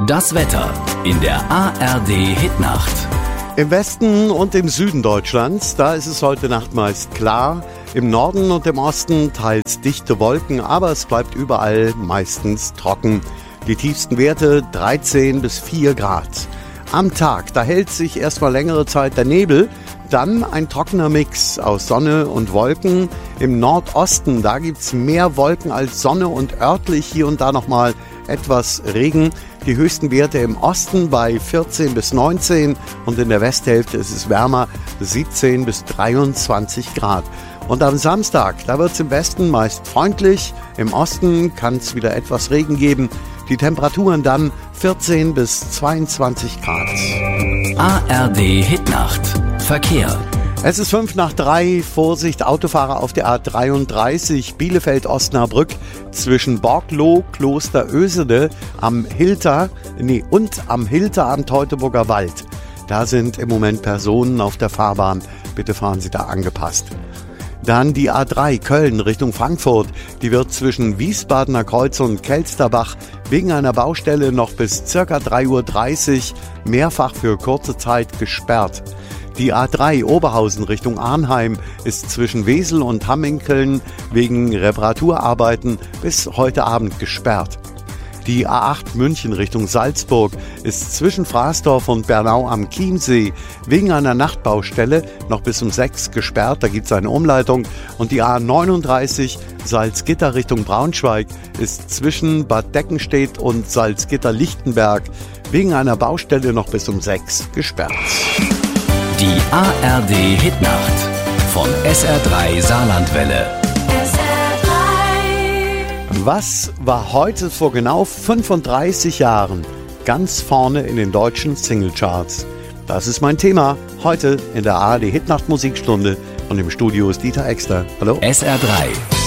Das Wetter in der ARD Hitnacht. Im Westen und im Süden Deutschlands, da ist es heute Nacht meist klar. Im Norden und im Osten teils dichte Wolken, aber es bleibt überall meistens trocken. Die tiefsten Werte 13 bis 4 Grad. Am Tag, da hält sich erstmal längere Zeit der Nebel. Dann ein trockener Mix aus Sonne und Wolken. Im Nordosten, da gibt's mehr Wolken als Sonne und örtlich hier und da nochmal etwas Regen. Die höchsten Werte im Osten bei 14 bis 19 und in der Westhälfte ist es wärmer, 17 bis 23 Grad. Und am Samstag, da wird es im Westen meist freundlich, im Osten kann es wieder etwas Regen geben. Die Temperaturen dann 14 bis 22 Grad. ARD Hitnacht. Verkehr. Es ist 3:05. Vorsicht, Autofahrer auf der A33 Bielefeld-Osnabrück zwischen Borgloh, Kloster Ösede am Hilter am Teutoburger Wald. Da sind im Moment Personen auf der Fahrbahn. Bitte fahren Sie da angepasst. Dann die A3 Köln Richtung Frankfurt. Die wird zwischen Wiesbadener Kreuz und Kelsterbach wegen einer Baustelle noch bis ca. 3:30 Uhr mehrfach für kurze Zeit gesperrt. Die A3 Oberhausen Richtung Arnheim ist zwischen Wesel und Hamminkeln wegen Reparaturarbeiten bis heute Abend gesperrt. Die A8 München Richtung Salzburg ist zwischen Fraßdorf und Bernau am Chiemsee wegen einer Nachtbaustelle noch bis um 6 gesperrt. Da gibt es eine Umleitung. Und die A39 Salzgitter Richtung Braunschweig ist zwischen Bad Deckenstedt und Salzgitter-Lichtenberg wegen einer Baustelle noch bis um 6 gesperrt. Die ARD Hitnacht von SR3 Saarlandwelle. Was war heute vor genau 35 Jahren ganz vorne in den deutschen Singlecharts? Das ist mein Thema heute in der ARD Hitnacht Musikstunde und im Studio ist Dieter Exter. Hallo? SR3